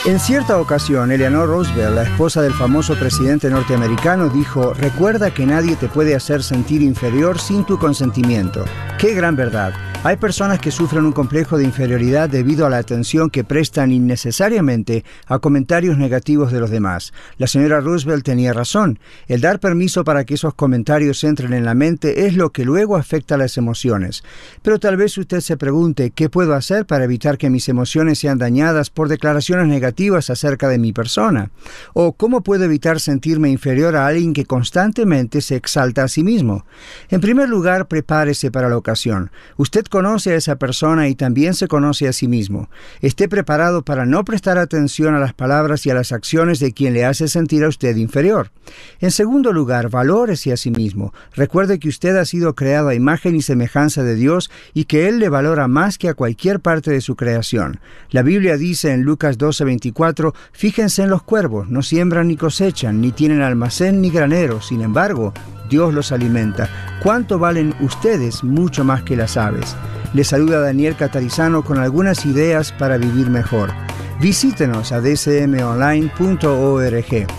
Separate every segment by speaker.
Speaker 1: En cierta ocasión, Eleanor Roosevelt, la esposa del famoso presidente norteamericano, dijo: recuerda que nadie te puede hacer sentir inferior sin tu consentimiento. ¡Qué gran verdad! Hay personas que sufren un complejo de inferioridad debido a la atención que prestan innecesariamente a comentarios negativos de los demás. La señora Roosevelt tenía razón. El dar permiso para que esos comentarios entren en la mente es lo que luego afecta las emociones. Pero tal vez usted se pregunte: ¿qué puedo hacer para evitar que mis emociones sean dañadas por declaraciones negativas acerca de mi persona? ¿O cómo puedo evitar sentirme inferior a alguien que constantemente se exalta a sí mismo? En primer lugar, prepárese para la ocasión. Usted conoce a esa persona y también se conoce a sí mismo. Esté preparado para no prestar atención a las palabras y a las acciones de quien le hace sentir a usted inferior. En segundo lugar, valórese a sí mismo. Recuerde que usted ha sido creado a imagen y semejanza de Dios y que Él le valora más que a cualquier parte de su creación. La Biblia dice en Lucas 12:24: fíjense en los cuervos, no siembran ni cosechan, ni tienen almacén ni granero, sin embargo, Dios los alimenta. ¿Cuánto valen ustedes mucho más que las aves? Les saluda Daniel Catarizano con algunas ideas para vivir mejor. Visítenos a dcmonline.org.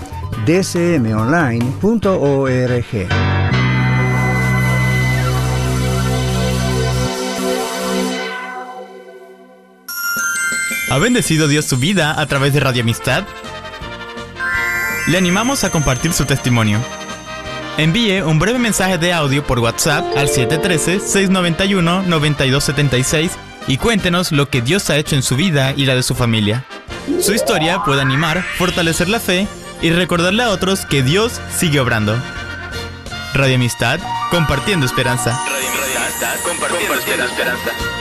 Speaker 1: dcmonline.org.
Speaker 2: ¿Ha bendecido Dios su vida a través de Radio Amistad? Le animamos a compartir su testimonio. Envíe un breve mensaje de audio por WhatsApp al 713-691-9276 y cuéntenos lo que Dios ha hecho en su vida y la de su familia. Su historia puede animar, fortalecer la fe y recordarle a otros que Dios sigue obrando. Radio Amistad, compartiendo esperanza.
Speaker 3: Radio Amistad, compartiendo esperanza.